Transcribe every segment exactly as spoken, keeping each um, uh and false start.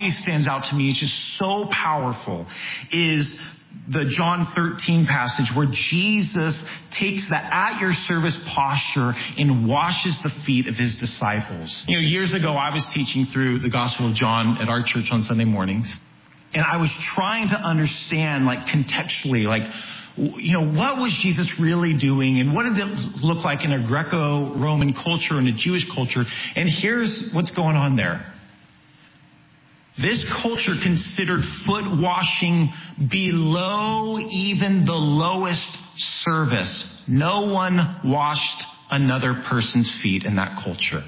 always stands out to me, it's just so powerful, is the John thirteen passage where Jesus takes the at your service posture and washes the feet of his disciples. You know, years ago, I was teaching through the Gospel of John at our church on Sunday mornings. And I was trying to understand, like, contextually, like, you know, what was Jesus really doing? And what did it look like in a Greco-Roman culture and a Jewish culture? And here's what's going on there. This culture considered foot washing below even the lowest service. No one washed another person's feet in that culture.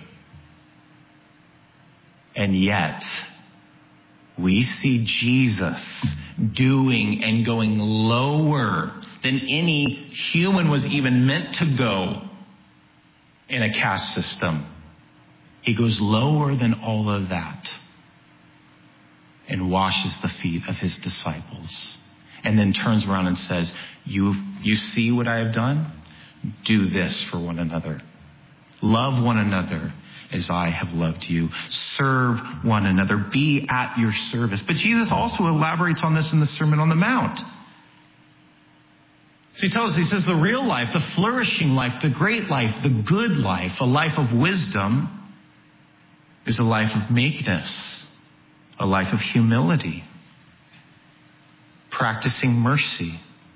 And yet, we see Jesus doing and going lower than any human was even meant to go in a caste system. He goes lower than all of that and washes the feet of his disciples. And then turns around and says, you, you see what I have done? Do this for one another. Love one another as I have loved you. Serve one another. Be at your service. But Jesus also elaborates on this in the Sermon on the Mount. So he tells us, he says, the real life, the flourishing life, the great life, the good life, a life of wisdom is a life of meekness, a life of humility, practicing mercy,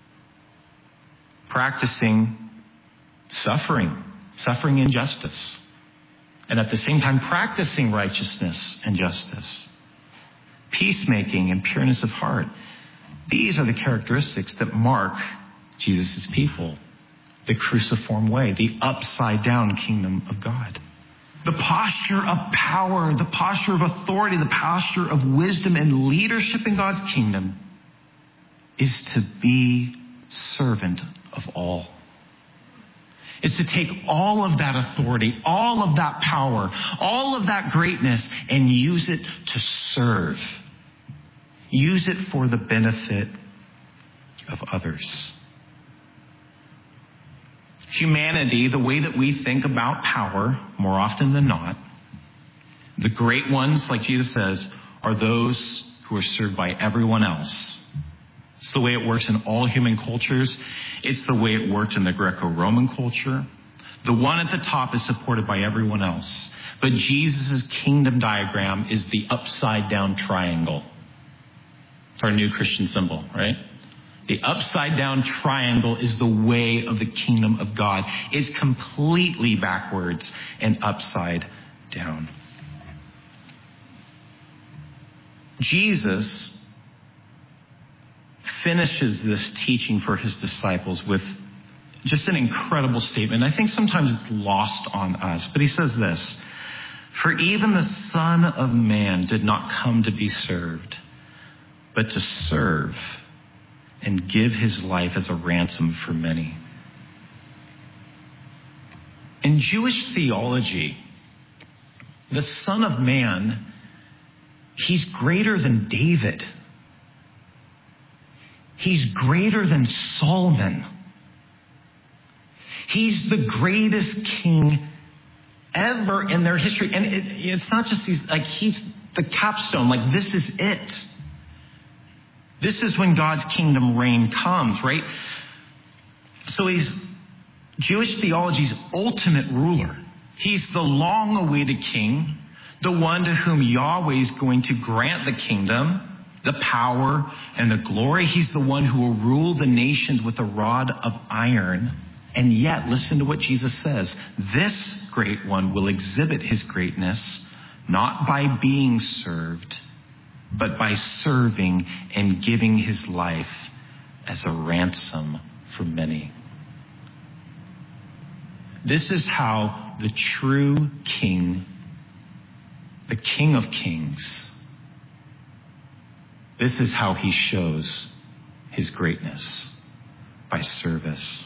practicing suffering, suffering injustice, and at the same time practicing righteousness and justice, peacemaking and pureness of heart. These are the characteristics that mark Jesus' people, the cruciform way, the upside down kingdom of God. The posture of power, the posture of authority, the posture of wisdom and leadership in God's kingdom is to be servant of all. It's to take all of that authority, all of that power, all of that greatness, and use it to serve. Use it for the benefit of others. Humanity, the way that we think about power, more often than not, the great ones, like Jesus says, are those who are served by everyone else. It's the way it works in all human cultures. It's the way it worked in the Greco-Roman culture. The one at the top is supported by everyone else. But Jesus' kingdom diagram is the upside down triangle. It's our new Christian symbol, right? The upside down triangle is the way of the kingdom of God. It's completely backwards and upside down. Jesus finishes this teaching for his disciples with just an incredible statement. I think sometimes it's lost on us, but he says this: for even the Son of Man did not come to be served, but to serve and give his life as a ransom for many. In Jewish theology, the Son of Man, he's greater than David. He's greater than Solomon. He's the greatest king ever in their history. And it, it's not just these, like, he's the capstone. Like, this is it. This is when God's kingdom reign comes, right? So he's Jewish theology's ultimate ruler. He's the long-awaited king, the one to whom Yahweh is going to grant the kingdom, the power, and the glory. He's the one who will rule the nations with a rod of iron. And yet, listen to what Jesus says. This great one will exhibit his greatness not by being served, but by serving and giving his life as a ransom for many. This is how the true king, the King of Kings, this is how he shows his greatness, by service.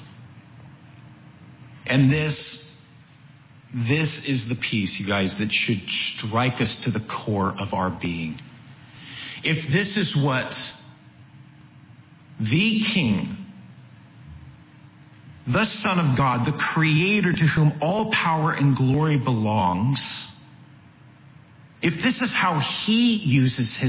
And this, this is the piece, you guys, that should strike us to the core of our being. If this is what the King, the Son of God, the Creator to whom all power and glory belongs, if this is how he uses his